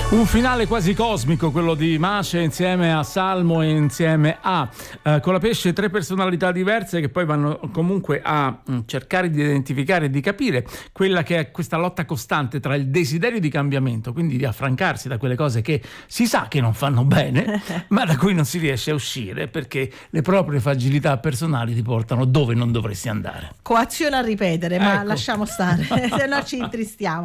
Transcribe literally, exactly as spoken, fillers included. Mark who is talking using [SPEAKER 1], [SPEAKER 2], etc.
[SPEAKER 1] Un finale quasi cosmico, quello di Mace insieme a Salmo e insieme a eh, Colapesce, tre personalità diverse che poi vanno comunque a mh, cercare di identificare e di capire quella che è questa lotta costante tra il desiderio di cambiamento, quindi di affrancarsi da quelle cose che si sa che non fanno bene, ma da cui non si riesce a uscire perché le proprie fragilità personali ti portano dove non dovresti andare.
[SPEAKER 2] Coazione a ripetere, ma
[SPEAKER 1] Ecco.
[SPEAKER 2] lasciamo stare, se no ci intristiamo.